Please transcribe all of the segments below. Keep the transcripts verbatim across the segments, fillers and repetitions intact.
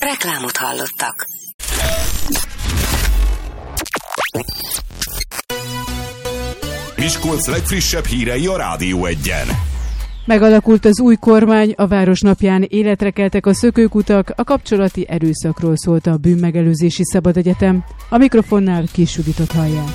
Reklámot hallottak. Miskolc legfrissebb hírei a Rádió Egyen. Megalakult az új kormány, a városnapján életre keltek a szökőkutak, a kapcsolati erőszakról szólt a Bűnmegelőzési Szabadegyetem. A mikrofonnál Kis Juditot hallják.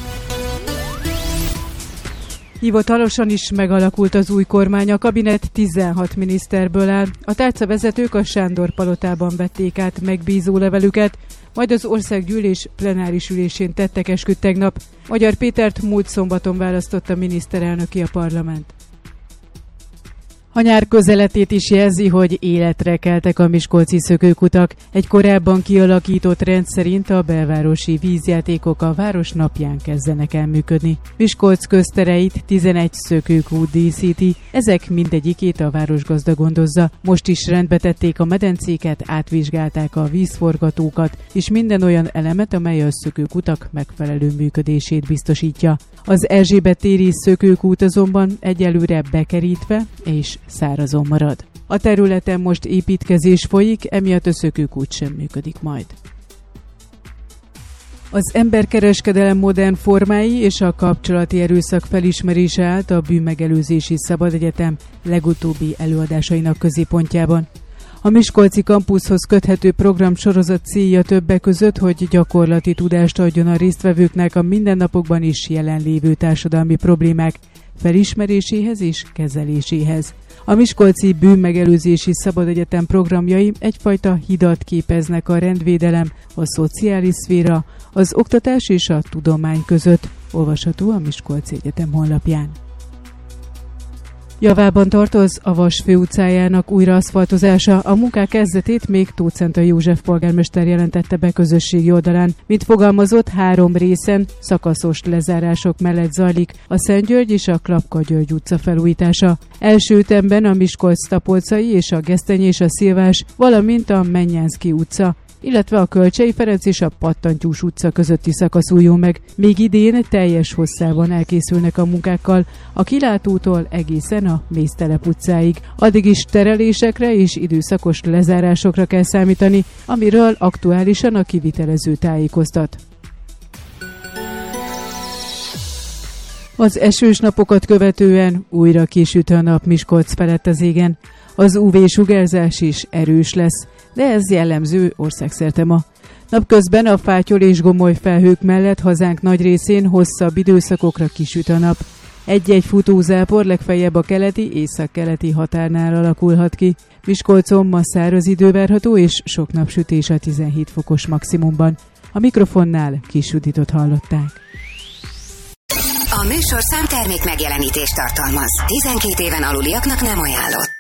Hivatalosan is megalakult az új kormány, a kabinet tizenhat miniszterből áll. A tárcavezetők a Sándor palotában vették át megbízó levelüket, majd az országgyűlés plenáris ülésén tettek esküt tegnap. Magyar Pétert múlt szombaton választotta miniszterelnöki a parlament. A nyár közeletét is jelzi, hogy életre keltek a miskolci szökőkutak. Egy korábban kialakított rend szerint a belvárosi vízjátékok a város napján kezdenek el működni. Miskolc köztereit tizenegy szökőkút díszíti, ezek mindegyikét a városgazda gondozza. Most is rendbe tették a medencéket, átvizsgálták a vízforgatókat, és minden olyan elemet, amely a szökőkutak megfelelő működését biztosítja. Az Erzsébet téri szökőkút azonban egyelőre bekerítve és szárazon marad. A területen most építkezés folyik, emiatt a szökőkút sem működik majd. Az emberkereskedelem modern formái és a kapcsolati erőszak felismerése állt a Bűnmegelőzési Szabadegyetem legutóbbi előadásainak középpontjában. A miskolci kampuszhoz köthető programsorozat célja többek között, hogy gyakorlati tudást adjon a résztvevőknek a mindennapokban is jelenlévő társadalmi problémák felismeréséhez és kezeléséhez. A miskolci Bűnmegelőzési Szabadegyetem programjai egyfajta hidat képeznek a rendvédelem, a szociális szféra, az oktatás és a tudomány között, olvasható a Miskolci Egyetem honlapján. Javában tart az Avas főutcájának újraaszfaltozása. A munkák kezdetét még Tóth Senta József polgármester jelentette be közösségi oldalán. Mint fogalmazott, három részen szakaszos lezárások mellett zajlik a Szent György és a Klapka György utca felújítása. Első ütemben a Miskolc-Tapolcai és a Gesztenyi és a Szilvás, valamint a Mennyánszky utca, illetve a Kölcsey Ferenc és a Pattantyús utca közötti szakasz újul meg. Még idén teljes hosszában elkészülnek a munkákkal, a Kilátótól egészen a Méztelep utcáig. Addig is terelésekre és időszakos lezárásokra kell számítani, amiről aktuálisan a kivitelező tájékoztat. Az esős napokat követően újra kisüt a nap Miskolc felett az égen. Az ú vé-sugárzás is erős lesz, de ez jellemző országszerte ma. Napközben a fátyol és gomoly felhők mellett hazánk nagy részén hosszabb időszakokra kisüt a nap. Egy-egy futózápor legfeljebb a keleti, északkeleti határnál alakulhat ki. Miskolcon ma száraz idő várható és sok napsütés a tizenhét fokos maximumban. A mikrofonnál Kis Juditot hallották. A műsorszám termék megjelenítést tartalmaz. tizenkét éven aluliaknak nem ajánlott.